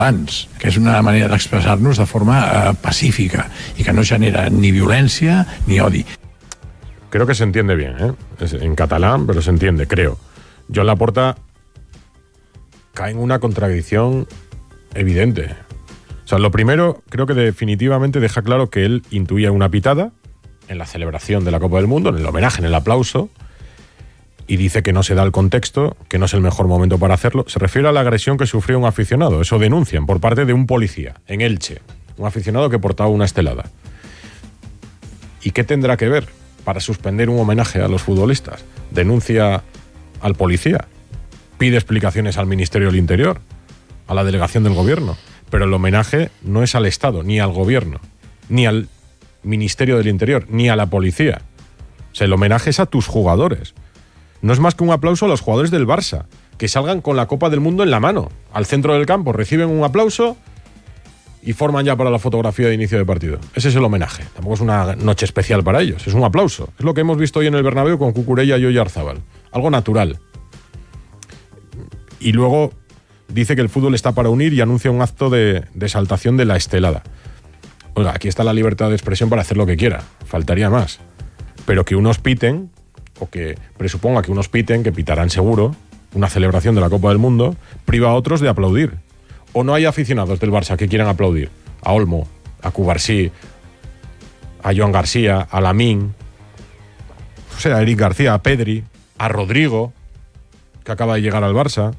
abans, que és una manera d'expressar-nos de forma pacífica y que no genera ni violencia ni odi. Creo que se entiende bien, ¿eh? Es en catalán, pero se entiende, creo. Joan Laporta cae en una contradicción evidente. O sea, lo primero, creo que definitivamente deja claro que él intuía una pitada en la celebración de la Copa del Mundo, en el homenaje, en el aplauso, y dice que no se da el contexto, que no es el mejor momento para hacerlo. Se refiere a la agresión que sufrió un aficionado, eso denuncian, por parte de un policía, en Elche, un aficionado que portaba una estelada. ¿Y qué tendrá que ver para suspender un homenaje a los futbolistas? Denuncia al policía, pide explicaciones al Ministerio del Interior, a la delegación del gobierno, pero el homenaje no es al Estado, ni al gobierno, ni al Ministerio del Interior, ni a la policía. O sea, el homenaje es a tus jugadores. No es más que un aplauso a los jugadores del Barça, que salgan con la Copa del Mundo en la mano, al centro del campo, reciben un aplauso y forman ya para la fotografía de inicio de partido. Ese es el homenaje. Tampoco es una noche especial para ellos, es un aplauso. Es lo que hemos visto hoy en el Bernabéu con Cucurella y Oyarzábal. Algo natural. Y luego dice que el fútbol está para unir y anuncia un acto de exaltación de la estelada. Oiga, aquí está la libertad de expresión para hacer lo que quiera. Faltaría más. Pero que unos piten, o que presuponga que unos piten, que pitarán seguro, una celebración de la Copa del Mundo, priva a otros de aplaudir. O no hay aficionados del Barça que quieran aplaudir. A Olmo, a Cubarsí, a Joan García, a Lamine, o sea, a Eric García, a Pedri, a Rodrigo, que acaba de llegar al Barça.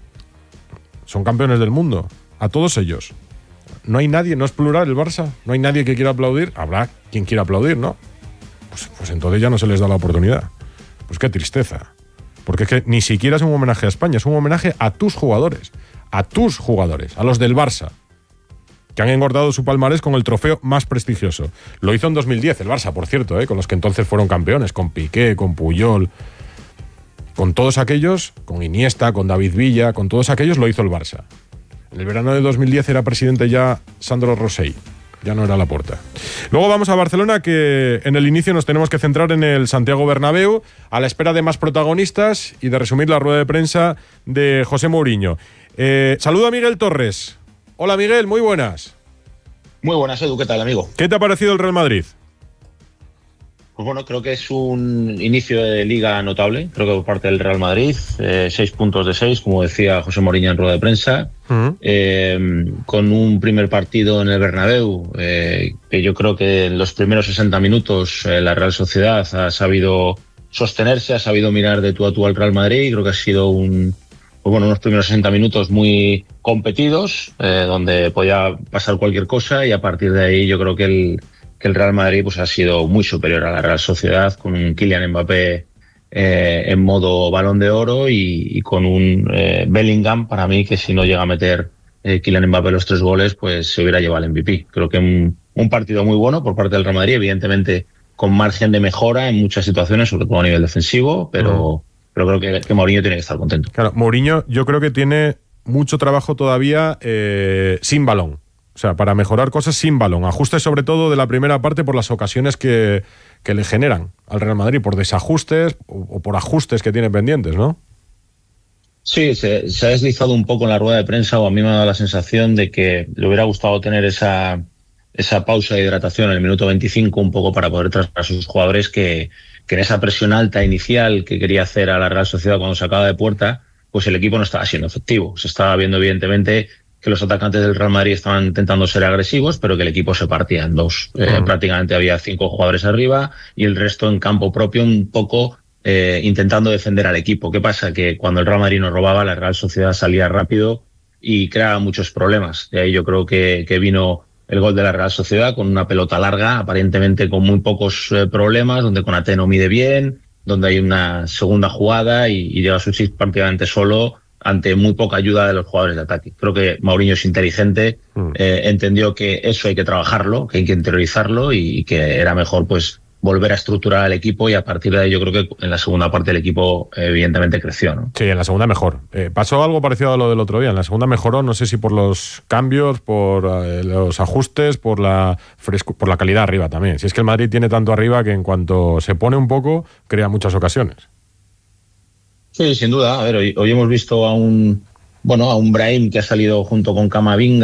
Son campeones del mundo. A todos ellos. No hay nadie, no es plural el Barça. No hay nadie que quiera aplaudir. Habrá quien quiera aplaudir, ¿no? Pues entonces ya no se les da la oportunidad. Pues qué tristeza. Porque es que ni siquiera es un homenaje a España, es un homenaje a tus jugadores. A tus jugadores, a los del Barça, que han engordado su palmarés con el trofeo más prestigioso. Lo hizo en 2010 el Barça, por cierto, con los que entonces fueron campeones, con Piqué, con Puyol, con todos aquellos, con Iniesta, con David Villa, con todos aquellos lo hizo el Barça. En el verano de 2010 era presidente ya Sandro Rosell, ya no era Laporta. Luego vamos a Barcelona, que en el inicio nos tenemos que centrar en el Santiago Bernabéu, a la espera de más protagonistas y de resumir la rueda de prensa de José Mourinho. Saludo a Miguel Torres. Hola Miguel, muy buenas. Muy buenas, Edu, ¿qué tal, amigo? ¿Qué te ha parecido el Real Madrid? Pues bueno, creo que es un inicio de liga notable, creo que por parte del Real Madrid, 6 puntos de 6, como decía José Mourinho en rueda de prensa, con un primer partido en el Bernabéu, que yo creo que en los primeros 60 minutos la Real Sociedad ha sabido sostenerse, ha sabido mirar de tú a tú al Real Madrid. Creo que ha sido unos primeros 60 minutos muy competidos, donde podía pasar cualquier cosa, y a partir de ahí yo creo que el Real Madrid pues ha sido muy superior a la Real Sociedad, con un Kylian Mbappé en modo Balón de Oro y con un Bellingham, para mí, que si no llega a meter Kylian Mbappé los 3 goles, pues se hubiera llevado el MVP. Creo que un partido muy bueno por parte del Real Madrid, evidentemente con margen de mejora en muchas situaciones, sobre todo a nivel defensivo, pero creo que Mourinho tiene que estar contento. Claro, Mourinho yo creo que tiene mucho trabajo todavía sin balón. O sea, para mejorar cosas sin balón. Ajustes sobre todo de la primera parte por las ocasiones que le generan al Real Madrid, por desajustes o por ajustes que tiene pendientes, ¿no? Sí, se ha deslizado un poco en la rueda de prensa, o a mí me ha dado la sensación de que le hubiera gustado tener esa pausa de hidratación en el minuto 25, un poco para poder trasladar a sus jugadores que en esa presión alta inicial que quería hacer a la Real Sociedad cuando sacaba de puerta, pues el equipo no estaba siendo efectivo. Se estaba viendo evidentemente que los atacantes del Real Madrid estaban intentando ser agresivos, pero que el equipo se partía en dos. Prácticamente había 5 jugadores arriba y el resto en campo propio, un poco intentando defender al equipo. ¿Qué pasa? Que cuando el Real Madrid nos robaba, la Real Sociedad salía rápido y creaba muchos problemas. De ahí yo creo que vino el gol de la Real Sociedad, con una pelota larga, aparentemente con muy pocos problemas, donde Konaté no mide bien, donde hay una segunda jugada y llega Suchik prácticamente solo ante muy poca ayuda de los jugadores de ataque. Creo que Mourinho es inteligente, entendió que eso hay que trabajarlo, que hay que interiorizarlo y que era mejor pues volver a estructurar al equipo, y a partir de ahí yo creo que en la segunda parte el equipo evidentemente creció, ¿no? Sí, en la segunda mejor. Pasó algo parecido a lo del otro día. En la segunda mejoró, no sé si por los cambios, por los ajustes, por la calidad arriba también. Si es que el Madrid tiene tanto arriba que en cuanto se pone un poco, crea muchas ocasiones. Sí, sin duda. A ver, hoy hemos visto a un bueno, a un Brahim que ha salido junto con Camavinga